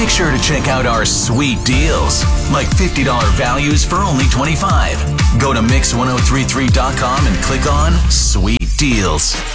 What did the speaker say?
Make sure to check out our sweet deals, like $50 values for only $25. Go to Mix1033.com and click on Sweet Deals.